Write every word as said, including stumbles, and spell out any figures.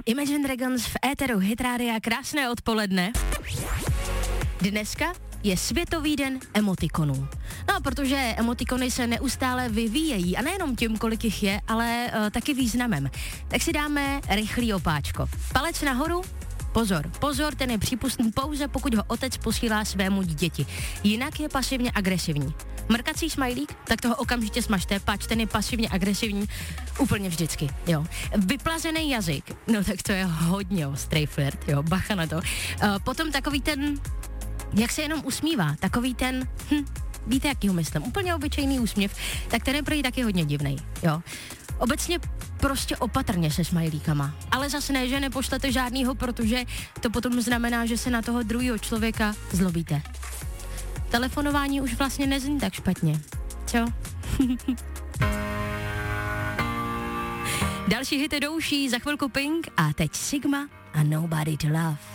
Imagine Dragons v éteru Hit Rádia, krásné odpoledne. Dneska je Světový den emotikonů. No a protože emotikony se neustále vyvíjejí a nejenom tím, kolik jich je, ale uh, taky významem, tak si dáme rychlý opáčko. Palec nahoru, pozor, pozor, ten je přípustný pouze, pokud ho otec posílá svému dítěti. Jinak je pasivně agresivní. Mrkací smajlík, tak toho okamžitě smažte, pač ten je pasivně agresivní úplně vždycky, jo. Vyplazený jazyk, no tak to je hodně ostrý flirt, jo, bacha na to. Uh, potom takový ten, jak se jenom usmívá, takový ten, hm, víte, jaký ho myslím, úplně obyčejný úsměv, tak ten je prý taky hodně divnej, jo. Obecně prostě opatrně se smajlíkama, ale zase ne, že nepošlete žádnýho, protože to potom znamená, že se na toho druhého člověka zlobíte. Telefonování už vlastně nezní tak špatně, čo? Další hity douší, za chvilku Pink a teď Sigma a Nobody to Love.